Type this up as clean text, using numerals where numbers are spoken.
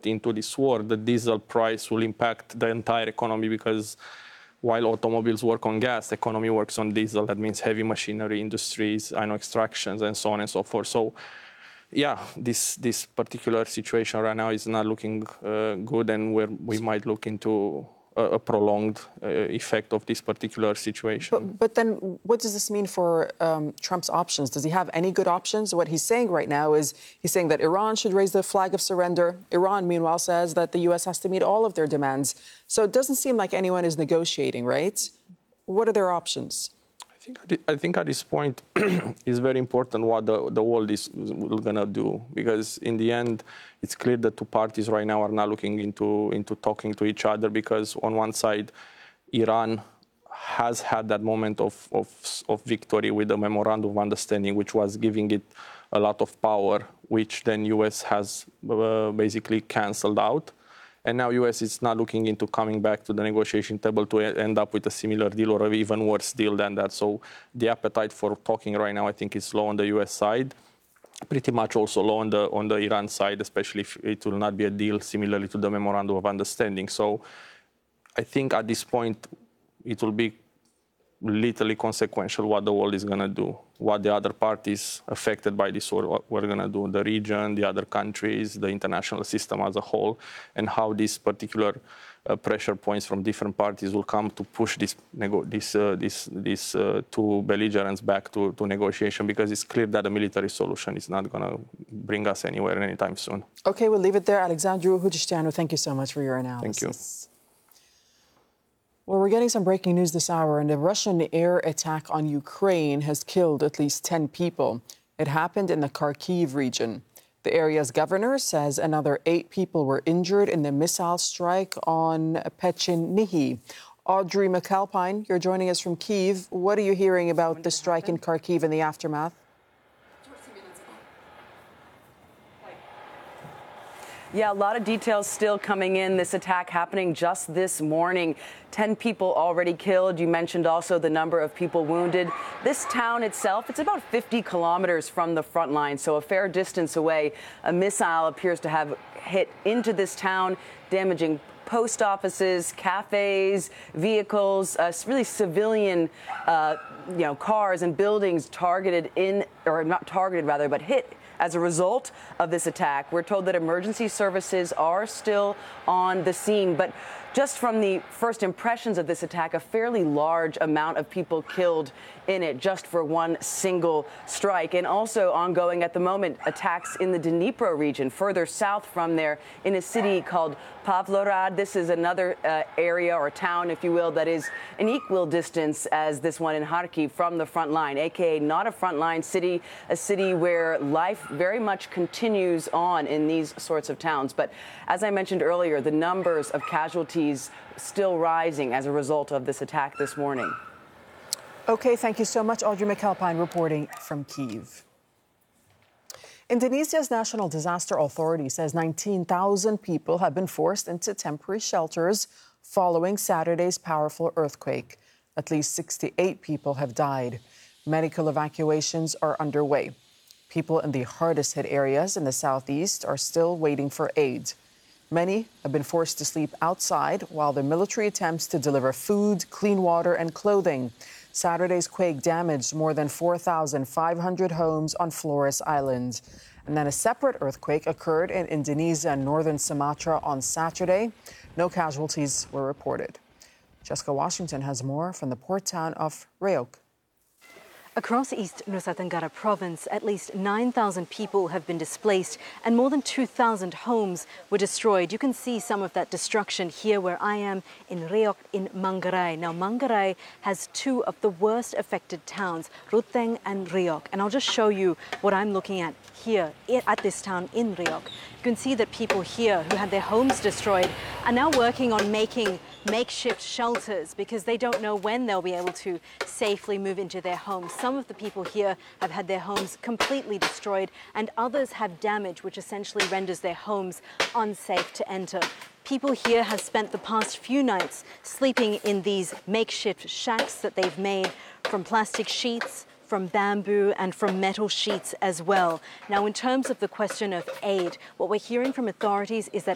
get into this war, the diesel price will impact the entire economy, because while automobiles work on gas, the economy works on diesel. That means heavy machinery industries, extractions, and so on and so forth. So, yeah, this particular situation right now is not looking good, and we might look into a prolonged effect of this particular situation. But then what does this mean for Trump's options? Does he have any good options? What he's saying right now is he's saying that Iran should raise the flag of surrender. Iran, meanwhile, says that the U.S. has to meet all of their demands. So it doesn't seem like anyone is negotiating, right? What are their options? I think at this point it's very important what the world is going to do, because in the end it's clear that two parties right now are not looking into talking to each other, because on one side Iran has had that moment of victory with the memorandum of understanding, which was giving it a lot of power, which then US has basically cancelled out. And now U.S. is not looking into coming back to the negotiation table to end up with a similar deal or an even worse deal than that. So the appetite for talking right now, I think, is low on the U.S. side, pretty much also low on the Iran side, especially if it will not be a deal similarly to the memorandum of understanding. So I think at this point it will be literally consequential what the world is going to do, what the other parties affected by this war were going to do, the region, the other countries, the international system as a whole, and how these particular pressure points from different parties will come to push these two belligerents back to negotiation, because it's clear that a military solution is not going to bring us anywhere anytime soon. Okay, we'll leave it there. Alexandru Hudișteanu, thank you so much for your analysis. Thank you. Well, we're getting some breaking news this hour, and a Russian air attack on Ukraine has killed at least 10 people. It happened in the Kharkiv region. The area's governor says another 8 people were injured in the missile strike on Pechennihi. Audrey McAlpine, you're joining us from Kyiv. What are you hearing about the strike in Kharkiv and the aftermath? Yeah, a lot of details still coming in. This attack happening just this morning. 10 people already killed. You mentioned also the number of people wounded. This town itself, it's about 50 kilometers from the front line, so a fair distance away. A missile appears to have hit into this town, damaging post offices, cafes, vehicles, really civilian, cars and buildings targeted not targeted rather, but hit as a result of this attack. We're told that emergency services are still on the scene, but just from the first impressions of this attack, a fairly large amount of people killed in it just for one single strike. And also ongoing at the moment, attacks in the Dnipro region, further south from there, in a city called Pavlorad. This is another area or town, if you will, that is an equal distance as this one in Kharkiv from the front line, aka not a frontline city, a city where life very much continues on in these sorts of towns. But as I mentioned earlier, the numbers of casualties still rising as a result of this attack this morning. Okay, thank you so much. Audrey McAlpine reporting from Kyiv. Indonesia's National Disaster Authority says 19,000 people have been forced into temporary shelters following Saturday's powerful earthquake. At least 68 people have died. Medical evacuations are underway. People in the hardest hit areas in the southeast are still waiting for aid. Many have been forced to sleep outside while the military attempts to deliver food, clean water, and clothing. Saturday's quake damaged more than 4,500 homes on Flores Island. And then a separate earthquake occurred in Indonesia and northern Sumatra on Saturday. No casualties were reported. Jessica Washington has more from the port town of Rayok. Across East Nusa Tenggara province, at least 9,000 people have been displaced and more than 2,000 homes were destroyed. You can see some of that destruction here where I am in Rayok in Manggarai. Now, Manggarai has 2 of the worst affected towns, Ruteng and Rayok. And I'll just show you what I'm looking at here at this town in Rayok. You can see that people here who had their homes destroyed are now working on making makeshift shelters because they don't know when they'll be able to safely move into their homes. Some of the people here have had their homes completely destroyed and others have damage which essentially renders their homes unsafe to enter. People here have spent the past few nights sleeping in these makeshift shacks that they've made from plastic sheets, from bamboo and from metal sheets as well. Now, in terms of the question of aid, what we're hearing from authorities is that